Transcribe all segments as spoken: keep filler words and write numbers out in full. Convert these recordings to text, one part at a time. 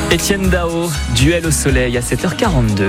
Etienne Dao, duel au soleil à sept heures quarante-deux.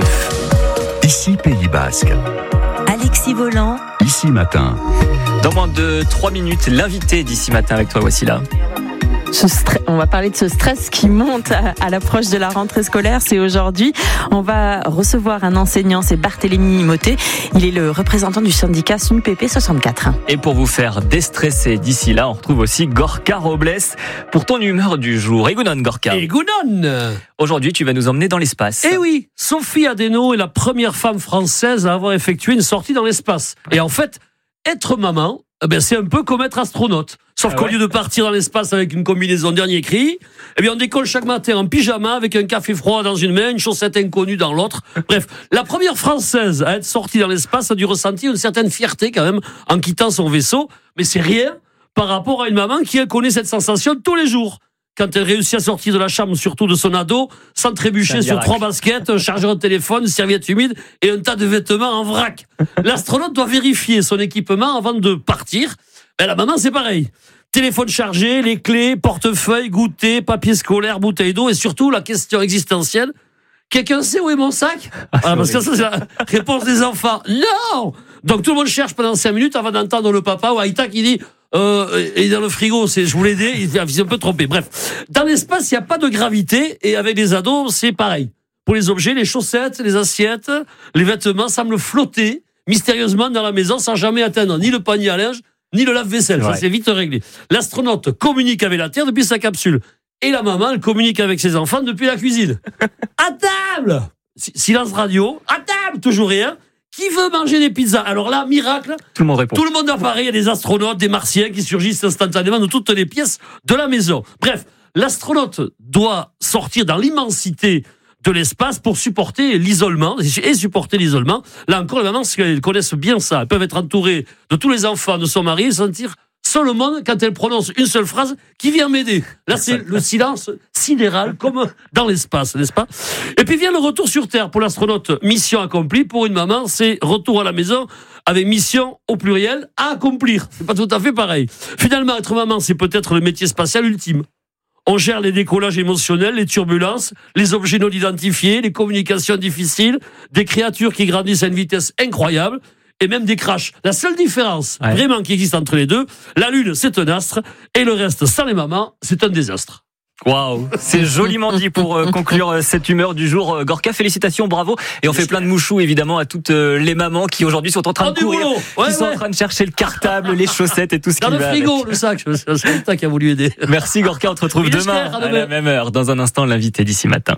Ici Pays Basque. Alexis Volant. Ici Matin. Dans moins de trois minutes, l'invité d'Ici Matin avec toi, voici là. Ce stre- on va parler de ce stress qui monte à, à l'approche de la rentrée scolaire. C'est aujourd'hui. On va recevoir un enseignant, c'est Barthélémy Motet. Il est le représentant du syndicat S N U P P soixante-quatre. Et pour vous faire déstresser d'ici là, on retrouve aussi Gorka Robles pour ton humeur du jour. Egounon, Gorka. Egounon. Aujourd'hui, tu vas nous emmener dans l'espace. Eh oui, Sophie Adeno est la première femme française à avoir effectué une sortie dans l'espace. Et en fait, être maman, eh bien, c'est un peu comme être astronaute. Sauf Ah qu'au ouais. lieu de partir dans l'espace avec une combinaison dernier cri, eh bien, on décolle chaque matin en pyjama avec un café froid dans une main, une chaussette inconnue dans l'autre. Bref, la première française à être sortie dans l'espace a dû ressentir une certaine fierté quand même en quittant son vaisseau. Mais c'est rien par rapport à une maman qui elle, connaît cette sensation tous les jours. Quand elle réussit à sortir de la chambre, surtout de son ado, sans trébucher sur trois baskets, un chargeur de téléphone, une serviette humide et un tas de vêtements en vrac. L'astronaute doit vérifier son équipement avant de partir. Ben, la maman, c'est pareil. Téléphone chargé, les clés, portefeuille, goûter, papier scolaire, bouteille d'eau et surtout la question existentielle. Quelqu'un sait où est mon sac? Ah, parce que ça, c'est la réponse des enfants. Non! Donc tout le monde cherche pendant cinq minutes avant d'entendre le papa ou Aïta qui dit euh, il est dans le frigo, c'est, je vous l'ai dit, il s'est un peu trompé. Bref, dans l'espace, il n'y a pas de gravité et avec les ados, c'est pareil. Pour les objets, les chaussettes, les assiettes, les vêtements semblent flotter mystérieusement dans la maison sans jamais atteindre ni le panier à linge, ni le lave-vaisselle. Ouais. Ça, c'est vite réglé. L'astronaute communique avec la Terre depuis sa capsule. Et la maman, elle communique avec ses enfants depuis la cuisine. À table! Silence radio. À table! Toujours rien. Qui veut manger des pizzas? Alors là, miracle. Tout le monde répond. Tout le monde apparaît. Il y a des astronautes, des martiens qui surgissent instantanément de toutes les pièces de la maison. Bref, l'astronaute doit sortir dans l'immensité de l'espace pour supporter l'isolement et supporter l'isolement. Là encore, les mamans, elles connaissent bien ça. Elles peuvent être entourées de tous les enfants de son mari et sentir seul au monde quand elle prononce une seule phrase qui vient m'aider. Là, c'est le silence sidéral comme dans l'espace, n'est-ce pas? Et puis vient le retour sur Terre pour l'astronaute. Mission accomplie. Pour une maman, c'est retour à la maison avec mission au pluriel à accomplir. C'est pas tout à fait pareil. Finalement, être maman, c'est peut-être le métier spatial ultime. On gère les décollages émotionnels, les turbulences, les objets non identifiés, les communications difficiles, des créatures qui grandissent à une vitesse incroyable, et même des crashs. La seule différence ouais. vraiment qui existe entre les deux, la Lune, c'est un astre, et le reste, sans les mamans, c'est un désastre. Waouh, c'est joliment dit pour euh, conclure euh, cette humeur du jour. Euh, Gorka, félicitations, bravo. Et on fait plein de mouchous évidemment à toutes euh, les mamans qui aujourd'hui sont en train oh, de courir, ouais, qui sont ouais. en train de chercher le cartable, les chaussettes et tout ce qui va avec. Dans le frigo, le sac, c'est l'État qui a voulu aider. Merci Gorka, on te retrouve demain à, à la même heure. Dans un instant, l'invité d'Ici Matin.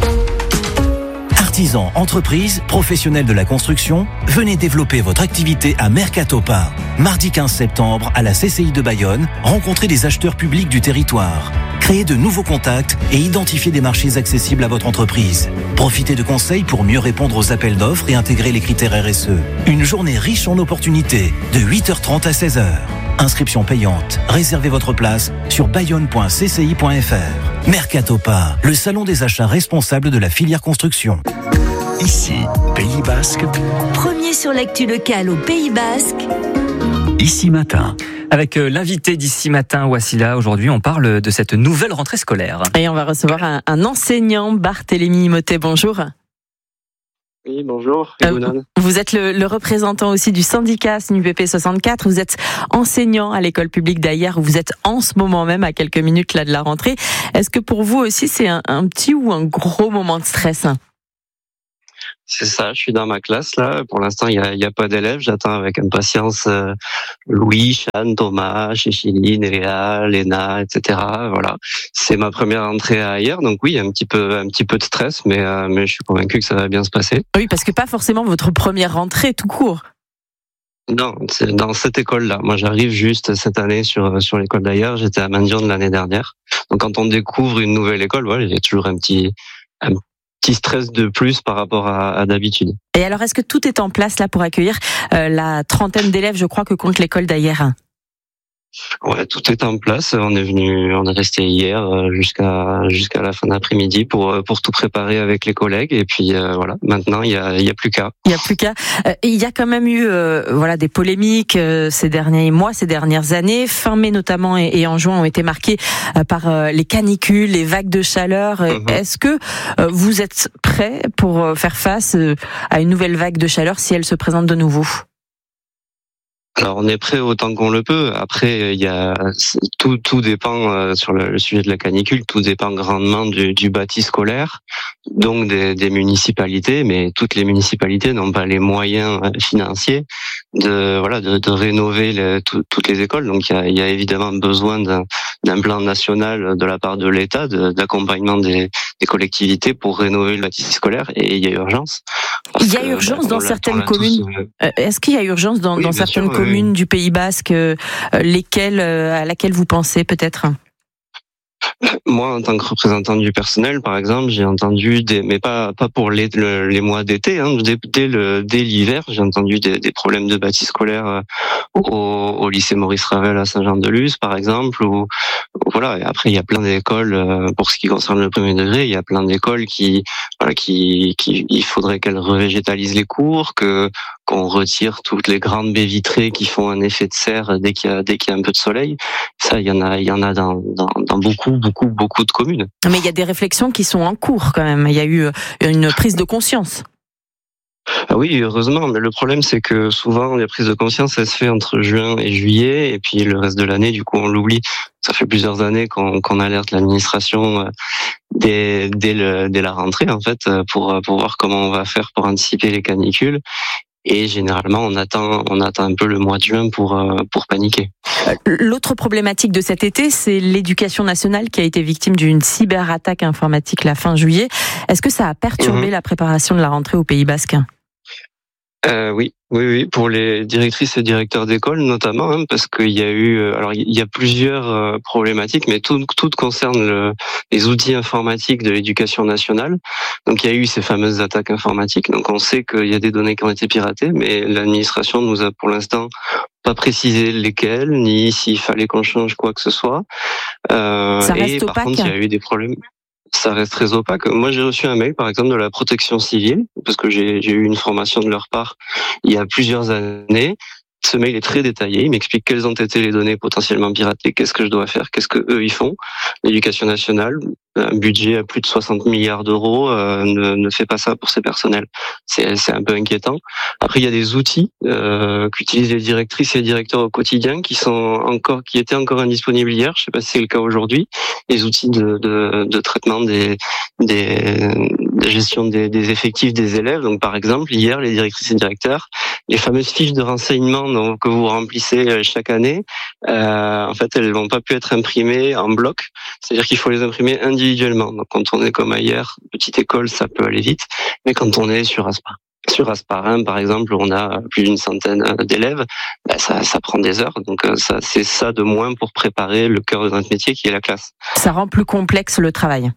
Artisans, entreprises, professionnels de la construction, venez développer votre activité à Mercatopa. Mardi quinze septembre, à la C C I de Bayonne, rencontrez des acheteurs publics du territoire. Créez de nouveaux contacts et identifiez des marchés accessibles à votre entreprise. Profitez de conseils pour mieux répondre aux appels d'offres et intégrer les critères R S E. Une journée riche en opportunités, de huit heures trente à seize heures. Inscription payante. Réservez votre place sur bayonne point c c i point f r. Mercatopa, le salon des achats responsables de la filière construction. Ici, Pays Basque. Premier sur l'actu locale au Pays Basque. Ici Matin. Avec l'invité d'Ici Matin, Wassila, aujourd'hui on parle de cette nouvelle rentrée scolaire. Et on va recevoir un, un enseignant, Barthélémy Motet, bonjour. Oui, bonjour. Euh, vous êtes le, le représentant aussi du syndicat S N U P P soixante-quatre. Vous êtes enseignant à l'école publique d'Aillères où vous êtes en ce moment même à quelques minutes là de la rentrée. Est-ce que pour vous aussi c'est un, un petit ou un gros moment de stress? C'est ça, je suis dans ma classe là. Pour l'instant, il y a, il y a pas d'élèves. J'attends avec impatience euh, Louis, Chan, Thomas, Chéchiline, Léa, Léna, et cetera. Voilà, c'est ma première entrée à Aillères, donc oui, un petit peu, un petit peu de stress, mais euh, mais je suis convaincu que ça va bien se passer. Oui, parce que pas forcément votre première rentrée tout court. Non, c'est dans cette école-là. Moi, j'arrive juste cette année sur sur l'école d'Aillères. J'étais à Mendion de l'année dernière. Donc, quand on découvre une nouvelle école, voilà, il y a toujours un petit un petit stress de plus par rapport à, à d'habitude. Et alors, est-ce que tout est en place là pour accueillir euh, la trentaine d'élèves, je crois, que compte l'école d'Aillères? Ouais, tout est en place. On est venu, on est resté hier jusqu'à jusqu'à la fin d'après-midi pour pour tout préparer avec les collègues. Et puis euh, voilà, maintenant il y a il y a plus qu'à. Il y a plus qu'à. Euh, il y a quand même eu euh, voilà des polémiques euh, ces derniers mois, ces dernières années. Fin mai notamment et, et en juin ont été marqués euh, par euh, les canicules, les vagues de chaleur. Mm-hmm. Est-ce que euh, vous êtes prêts pour euh, faire face euh, à une nouvelle vague de chaleur si elle se présente de nouveau? Alors on est prêt autant qu'on le peut. Après, il y a tout, tout dépend euh, sur le, le sujet de la canicule. Tout dépend grandement du, du bâti scolaire, donc des, des municipalités. Mais toutes les municipalités n'ont pas les moyens financiers de voilà de, de rénover les, tout, toutes les écoles. Donc il y a, il y a évidemment besoin d'un, d'un plan national de la part de l'État, de, d'accompagnement des, des collectivités pour rénover le bâti scolaire. Et il y a urgence. Il y a urgence que, dans certaines communes. Tous... Est-ce qu'il y a urgence dans, oui, dans certaines sûr, communes oui. du Pays Basque, euh, lesquelles, euh, à laquelle vous pensez peut-être? Moi, en tant que représentant du personnel, par exemple, j'ai entendu des, mais pas pas pour les le, les mois d'été, hein, dès, dès le dès l'hiver, j'ai entendu des, des problèmes de bâti scolaire au, au lycée Maurice Ravel à Saint-Jean-de-Luz, par exemple, ou voilà. Et après, il y a plein d'écoles pour ce qui concerne le premier degré, il y a plein d'écoles qui voilà qui qui il faudrait qu'elles revégétalisent les cours, que qu'on retire toutes les grandes baies vitrées qui font un effet de serre dès qu'il y a dès qu'il y a un peu de soleil. Ça, il y en a il y en a dans dans, dans beaucoup beaucoup beaucoup de communes. Mais il y a des réflexions qui sont en cours quand même. Il y a eu une prise de conscience. Ah oui, heureusement, mais le problème c'est que souvent les prises de conscience elles se fait entre juin et juillet et puis le reste de l'année du coup on l'oublie. Ça fait plusieurs années qu'on, qu'on alerte l'administration dès, dès, le, dès la rentrée en fait pour, pour voir comment on va faire pour anticiper les canicules. Et généralement, on attend, on attend un peu le mois de juin pour pour paniquer. L'autre problématique de cet été, c'est l'éducation nationale qui a été victime d'une cyberattaque informatique la fin juillet. Est-ce que ça a perturbé mmh. la préparation de la rentrée au Pays Basque ? Euh, oui, oui, oui, pour les directrices et directeurs d'école notamment, hein, parce qu'il y a eu, alors il y a plusieurs euh, problématiques, mais toutes toutes concernent le, les outils informatiques de l'éducation nationale. Donc il y a eu ces fameuses attaques informatiques. Donc on sait qu'il y a des données qui ont été piratées, mais l'administration nous a pour l'instant pas précisé lesquelles, ni s'il fallait qu'on change quoi que ce soit. Euh, Ça reste et par opaque. contre, il y a eu des problèmes. Ça reste très opaque. Moi, j'ai reçu un mail, par exemple, de la protection civile, parce que j'ai, j'ai eu une formation de leur part il y a plusieurs années. Ce mail est très détaillé. Il m'explique quelles ont été les données potentiellement piratées, qu'est-ce que je dois faire, qu'est-ce que eux ils font. L'éducation nationale, un budget à plus de soixante milliards d'euros, euh, ne, ne fait pas ça pour ses personnels. C'est, c'est un peu inquiétant. Après, il y a des outils euh, qu'utilisent les directrices et les directeurs au quotidien qui sont encore, qui étaient encore indisponibles hier. Je sais pas si c'est le cas aujourd'hui. Les outils de, de, de traitement des, des, de gestion des, des effectifs des élèves. Donc, par exemple, hier, les directrices et directeurs, les fameuses fiches de renseignement donc, que vous remplissez chaque année, euh, en fait, elles n'ont pas pu être imprimées en bloc. C'est-à-dire qu'il faut les imprimer individuellement. Donc, quand on est comme ailleurs, petite école, ça peut aller vite. Mais quand on est sur Aspar, sur Asparin, par exemple, où on a plus d'une centaine d'élèves, ben ça, ça prend des heures. Donc, ça, c'est ça de moins pour préparer le cœur de notre métier, qui est la classe. Ça rend plus complexe le travail.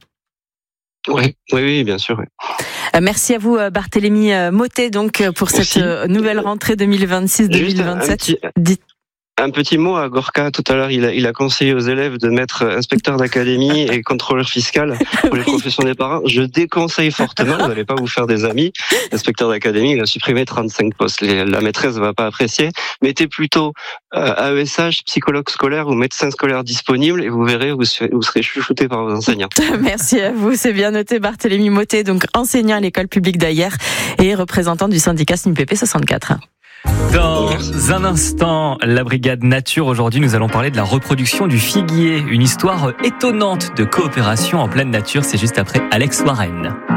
Oui, oui, oui, bien sûr. Oui. Merci à vous, Barthélémy Mottet, donc pour cette Aussi. nouvelle rentrée deux mille vingt-six deux mille vingt-sept. Dites. Un petit mot à Gorka, tout à l'heure, il a, il a conseillé aux élèves de mettre inspecteur d'académie et contrôleur fiscal pour les oui. professions des parents. Je déconseille fortement, vous n'allez pas vous faire des amis. L'inspecteur d'académie, il a supprimé trente-cinq postes. Les, la maîtresse ne va pas apprécier. Mettez plutôt euh, A E S H, psychologue scolaire ou médecin scolaire disponible et vous verrez, vous, vous serez chouchouté par vos enseignants. Merci à vous, c'est bien noté. Barthélémy Mottet, donc enseignant à l'école publique d'Ayer et représentant du syndicat S N U P P soixante-quatre. Dans un instant, la brigade nature. Aujourd'hui, nous allons parler de la reproduction du figuier. Une histoire étonnante de coopération en pleine nature. C'est juste après Alex Warren.